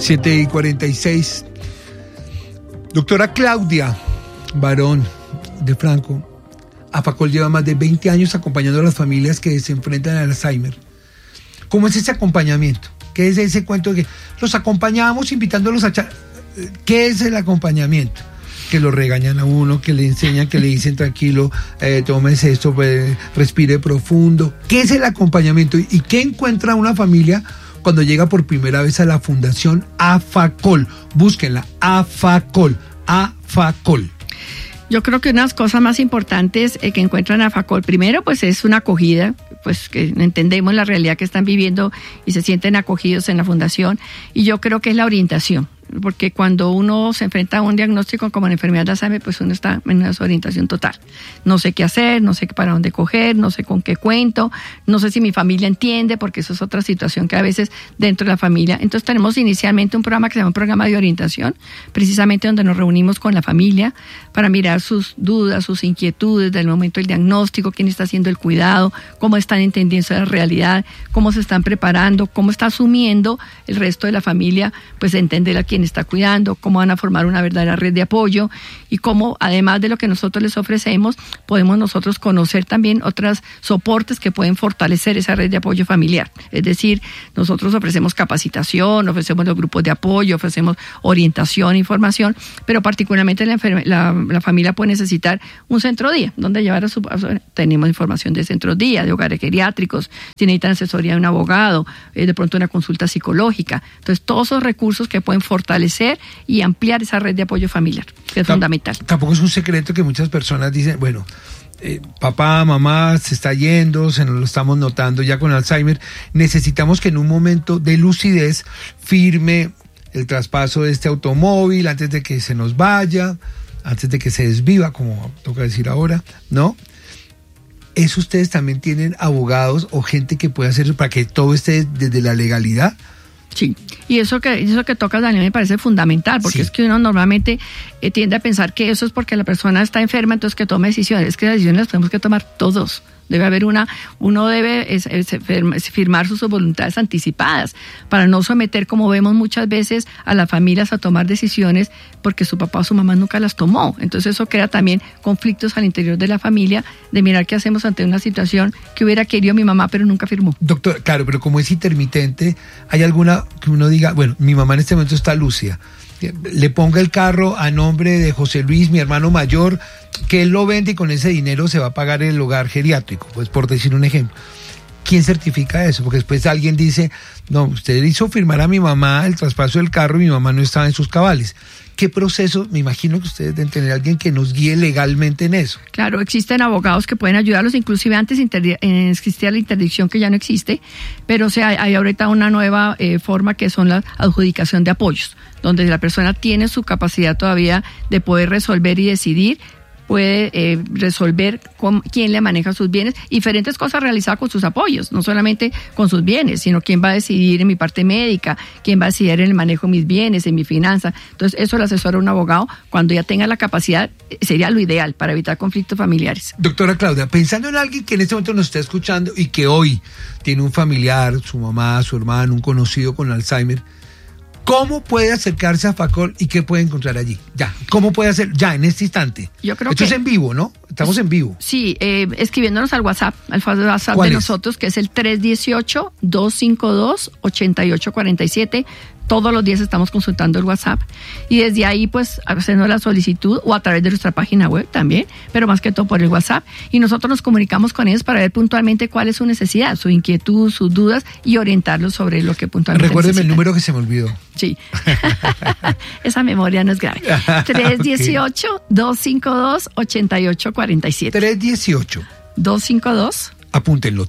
7:46. Doctora Claudia Barón de Franco, AFACOL lleva más de 20 años acompañando a las familias que se enfrentan al Alzheimer. ¿Cómo es ese acompañamiento? ¿Qué es ese cuento de que los acompañamos invitándolos a ¿Qué es el acompañamiento? Que lo regañan a uno, que le enseñan, que le dicen tranquilo, tómese esto, respire profundo. ¿Qué es el acompañamiento? ¿Y qué encuentra una familia cuando llega por primera vez a la Fundación AFACOL? Búsquenla, AFACOL. Yo creo que una de las cosas más importantes que encuentran AFACOL, primero, pues es una acogida, pues que entendemos la realidad que están viviendo y se sienten acogidos en la fundación. Y yo creo que es la orientación, porque cuando uno se enfrenta a un diagnóstico como la enfermedad de Alzheimer, pues uno está en una desorientación total. No sé qué hacer, no sé para dónde coger, no sé con qué cuento, no sé si mi familia entiende, porque eso es otra situación que a veces dentro de la familia. Entonces tenemos inicialmente un programa que se llama un programa de orientación, precisamente donde nos reunimos con la familia para mirar sus dudas, sus inquietudes del momento del diagnóstico, quién está haciendo el cuidado, cómo están entendiendo la realidad, cómo se están preparando, cómo está asumiendo el resto de la familia, pues entender a quién está cuidando, cómo van a formar una verdadera red de apoyo y cómo, además de lo que nosotros les ofrecemos, podemos nosotros conocer también otros soportes que pueden fortalecer esa red de apoyo familiar. Es decir, nosotros ofrecemos capacitación, ofrecemos los grupos de apoyo, ofrecemos orientación, información, pero particularmente la familia puede necesitar un centro día donde llevar tenemos información de centros día, de hogares geriátricos, si necesitan asesoría de un abogado, de pronto una consulta psicológica. Entonces, todos esos recursos que pueden fortalecer y ampliar esa red de apoyo familiar, que es fundamental. Tampoco es un secreto que muchas personas dicen, bueno, papá, mamá se está yendo, se nos lo estamos notando ya con Alzheimer, necesitamos que en un momento de lucidez firme el traspaso de este automóvil antes de que se nos vaya, antes de que se desviva, como toca decir ahora, ¿no? ¿Eso ustedes también tienen abogados o gente que pueda hacer para que todo esté desde la legalidad? Sí, y eso que tocas, Daniel, me parece fundamental, porque sí. Es que uno normalmente tiende a pensar que eso es porque la persona está enferma, entonces que tome decisiones. Es que las decisiones las tenemos que tomar todos. Debe haber uno debe firmar sus voluntades anticipadas para no someter, como vemos muchas veces, a las familias a tomar decisiones porque su papá o su mamá nunca las tomó. Entonces eso crea también conflictos al interior de la familia, de mirar qué hacemos ante una situación que hubiera querido mi mamá pero nunca firmó. Doctor, claro, pero como es intermitente, ¿hay alguna que uno diga, bueno, mi mamá en este momento está lúcida, le ponga el carro a nombre de José Luis, mi hermano mayor, que él lo vende y con ese dinero se va a pagar el hogar geriátrico, pues por decir un ejemplo? ¿Quién certifica eso? Porque después alguien dice, no, usted hizo firmar a mi mamá el traspaso del carro y mi mamá no estaba en sus cabales. ¿Qué proceso? Me imagino que ustedes deben tener a alguien que nos guíe legalmente en eso. Claro, existen abogados que pueden ayudarlos, inclusive antes existía la interdicción que ya no existe, pero hay ahorita una nueva forma que son la adjudicación de apoyos, donde la persona tiene su capacidad todavía de poder resolver y decidir, puede resolver quién le maneja sus bienes, diferentes cosas realizadas con sus apoyos, no solamente con sus bienes, sino quién va a decidir en mi parte médica, quién va a decidir en el manejo de mis bienes, en mi finanza. Entonces eso lo asesora un abogado cuando ya tenga la capacidad, sería lo ideal para evitar conflictos familiares. Doctora Claudia, pensando en alguien que en este momento nos está escuchando y que hoy tiene un familiar, su mamá, su hermano, un conocido con Alzheimer, ¿cómo puede acercarse a AFACOL y qué puede encontrar allí? Ya, ¿cómo puede hacer? Ya, en este instante. Yo creo Esto es en vivo, ¿no? Estamos en vivo. Sí, escribiéndonos al WhatsApp de nosotros, que es el 318-252-8847. Todos los días estamos consultando el WhatsApp y desde ahí pues haciendo la solicitud o a través de nuestra página web también, pero más que todo por el WhatsApp, y nosotros nos comunicamos con ellos para ver puntualmente cuál es su necesidad, su inquietud, sus dudas y orientarlos sobre lo que puntualmente Recuérdeme necesitan. El número que se me olvidó. Sí, esa memoria no es grave. 318-252-8847. 318-252. Apúntenlo,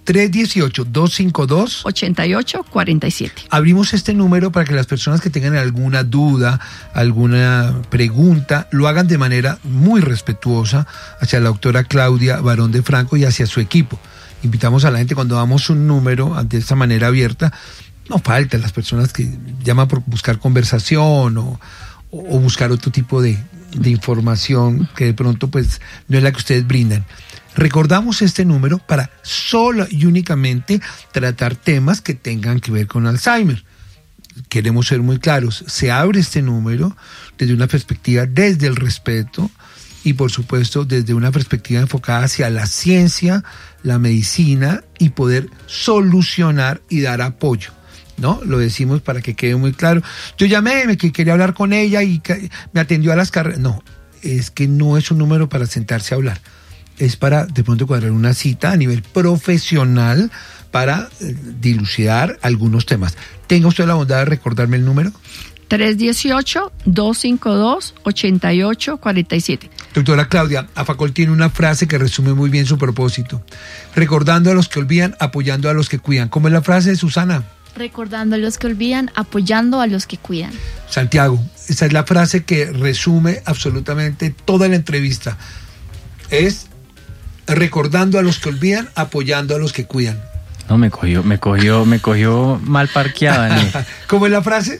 318-252-8847. Abrimos este número para que las personas que tengan alguna duda, alguna pregunta, lo hagan de manera muy respetuosa hacia la doctora Claudia Barón de Franco y hacia su equipo. Invitamos a la gente cuando damos un número de esta manera abierta, no faltan las personas que llaman por buscar conversación o buscar otro tipo de información que de pronto pues no es la que ustedes brindan. Recordamos este número para solo y únicamente tratar temas que tengan que ver con Alzheimer. queremos ser muy claros, se abre este número desde una perspectiva desde el respeto y por supuesto desde una perspectiva enfocada hacia la ciencia, la medicina y poder solucionar y dar apoyo, ¿no? Lo decimos para que quede muy claro. Yo llamé, que quería hablar con ella y me atendió a las carreras. No, es que no es un número para sentarse a hablar. Es para de pronto cuadrar una cita a nivel profesional para dilucidar algunos temas. ¿Tenga usted la bondad de recordarme el número? 318-252-8847. Doctora Claudia, AFACOL tiene una frase que resume muy bien su propósito. Recordando a los que olvidan, apoyando a los que cuidan. ¿Cómo es la frase de Susana? Recordando a los que olvidan, apoyando a los que cuidan. Santiago, esa es la frase que resume absolutamente toda la entrevista. Es recordando a los que olvidan, apoyando a los que cuidan. No, me cogió mal parqueada. ¿Cómo es la frase?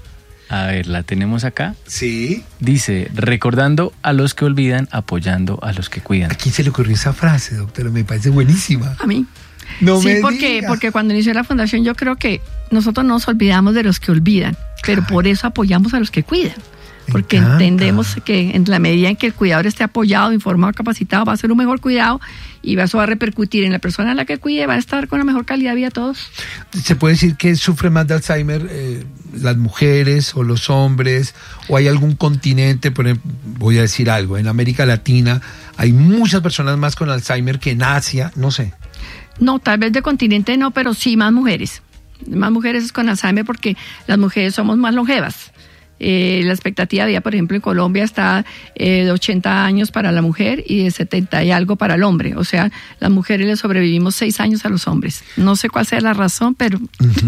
A ver, ¿la tenemos acá? Sí. Dice, recordando a los que olvidan, apoyando a los que cuidan. ¿A quién se le ocurrió esa frase, doctora? Me parece buenísima. A mí. No sí, me porque digas. cuando inició la fundación yo creo que nosotros nos olvidamos de los que olvidan, pero por eso apoyamos a los que cuidan. Porque entendemos que en la medida en que el cuidador esté apoyado, informado, capacitado, va a ser un mejor cuidado y eso va a repercutir en la persona a la que cuide, va a estar con la mejor calidad de vida todos. ¿Se puede decir que sufren más de Alzheimer las mujeres o los hombres? ¿O hay algún continente, por ejemplo, voy a decir algo, en América Latina hay muchas personas más con Alzheimer que en Asia? No sé. No, tal vez de continente no, pero sí más mujeres. Más mujeres con Alzheimer porque las mujeres somos más longevas. La expectativa de vida, por ejemplo, en Colombia está de 80 años para la mujer y de 70 y algo para el hombre. O sea, las mujeres le sobrevivimos 6 años a los hombres. No sé cuál sea la razón, pero...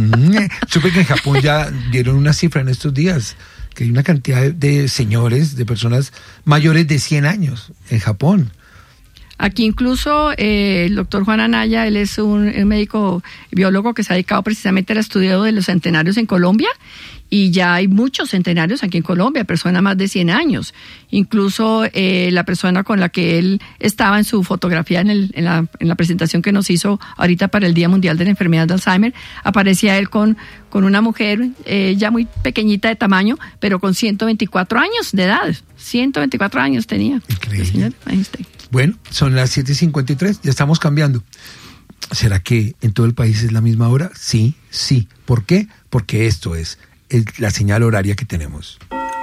Supe que en Japón ya dieron una cifra en estos días, que hay una cantidad de señores, de personas mayores de 100 años en Japón. Aquí incluso el doctor Juan Anaya, él es un médico biólogo que se ha dedicado precisamente al estudio de los centenarios en Colombia y ya hay muchos centenarios aquí en Colombia, personas más de 100 años. Incluso la persona con la que él estaba en su fotografía en la presentación que nos hizo ahorita para el Día Mundial de la Enfermedad de Alzheimer, aparecía él con una mujer ya muy pequeñita de tamaño, pero con 124 años de edad. 124 años tenía. Increíble. Señor Einstein. Bueno, son las 7:53, ya estamos cambiando. ¿Será que en todo el país es la misma hora? Sí, sí. ¿Por qué? Porque esto es la señal horaria que tenemos.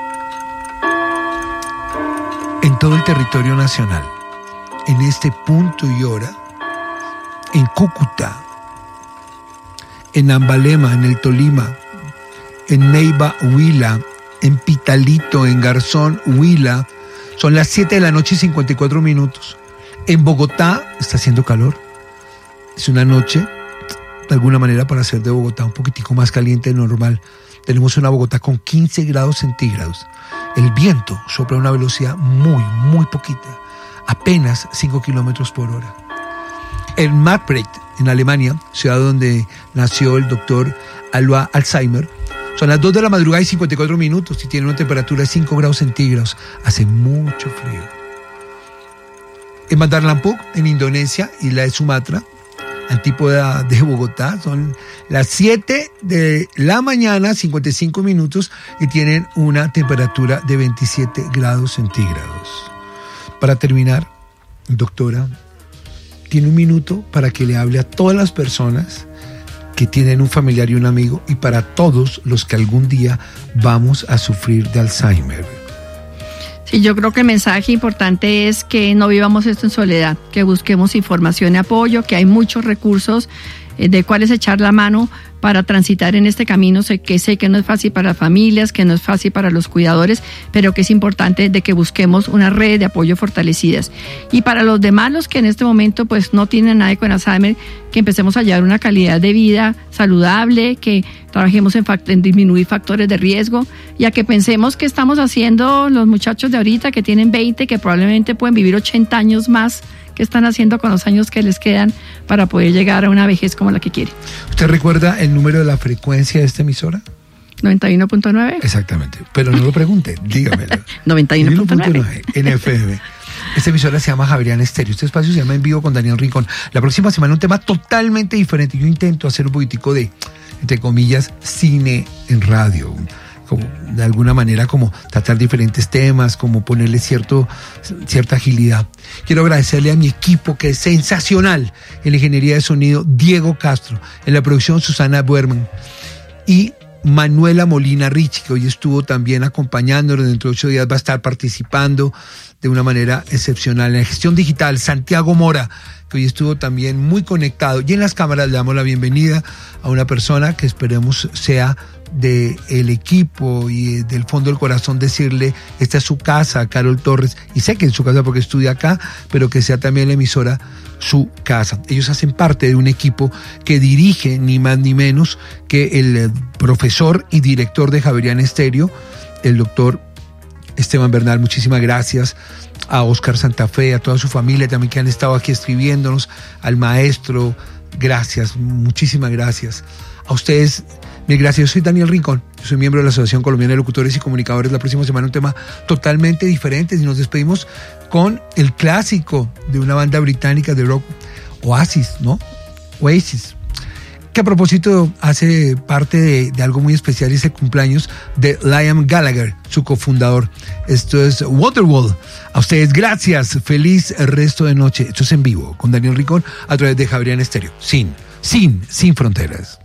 En todo el territorio nacional, en este punto y hora, en Cúcuta, en Ambalema, en el Tolima, en Neiva, Huila, en Pitalito, en Garzón, Huila, son las 7 de la noche y 54 minutos. En Bogotá está haciendo calor. Es una noche, de alguna manera, para hacer de Bogotá un poquitico más caliente de normal. Tenemos una Bogotá con 15 grados centígrados. El viento sopla a una velocidad muy, muy poquita. Apenas 5 kilómetros por hora. En Marburg, en Alemania, ciudad donde nació el doctor Alois Alzheimer, son las 2 de la madrugada y 54 minutos y tiene una temperatura de 5 grados centígrados. Hace mucho frío. En Bandar Lampung, en Indonesia, isla de Sumatra, antípoda de Bogotá, son las 7 de la mañana, 55 minutos, y tienen una temperatura de 27 grados centígrados. Para terminar, doctora, tiene un minuto para que le hable a todas las personas que tienen un familiar y un amigo, y para todos los que algún día vamos a sufrir de Alzheimer. Sí, yo creo que el mensaje importante es que no vivamos esto en soledad, que busquemos información y apoyo, que hay muchos recursos de cuáles echar la mano para transitar en este camino. Sé que no es fácil para las familias, que no es fácil para los cuidadores, pero que es importante de que busquemos una red de apoyo fortalecidas. Y para los demás, los que en este momento pues no tienen nadie con Alzheimer, que empecemos a llevar una calidad de vida saludable, que trabajemos en disminuir factores de riesgo, y a que pensemos que estamos haciendo los muchachos de ahorita que tienen 20, que probablemente pueden vivir 80 años más, que están haciendo con los años que les quedan para poder llegar a una vejez como la que quieren. ¿Usted recuerda el número de la frecuencia de esta emisora? 91.9. Exactamente, pero no lo pregunte, dígamelo. 91.9 en FM. Esta emisora se llama Javeriana Estéreo. Este espacio se llama En Vivo con Daniel Rincón. La próxima semana un tema totalmente diferente. Yo intento hacer un poquitico de, entre comillas, cine en radio. Como, de alguna manera, como tratar diferentes temas, como ponerle cierta agilidad. Quiero agradecerle a mi equipo, que es sensacional, en la ingeniería de sonido, Diego Castro, en la producción, Susana Buerman, y Manuela Molina Ricci, que hoy estuvo también acompañándonos. Dentro de 8 días va a estar participando de una manera excepcional. En la gestión digital, Santiago Mora, que hoy estuvo también muy conectado. Y en las cámaras le damos la bienvenida a una persona que esperemos sea del equipo y del fondo del corazón decirle, esta es su casa, Carol Torres, y sé que es su casa porque estudia acá, pero que sea también la emisora su casa. Ellos hacen parte de un equipo que dirige ni más ni menos que el profesor y director de Javeriana Estéreo, el doctor Esteban Bernal. Muchísimas gracias a Oscar Santa Fe, a toda su familia también que han estado aquí escribiéndonos, al maestro, gracias, muchísimas gracias. A ustedes, mil gracias. Yo soy Daniel Rincón, yo soy miembro de la Asociación Colombiana de Locutores y Comunicadores. La próxima semana un tema totalmente diferente y nos despedimos con el clásico de una banda británica de rock, Oasis, ¿no? Oasis, que a propósito hace parte de algo muy especial, y es el cumpleaños de Liam Gallagher, su cofundador. Esto es Waterwall. A ustedes, gracias. Feliz resto de noche. Esto es En Vivo con Daniel Rincón a través de Javeriana Estéreo. Sin fronteras.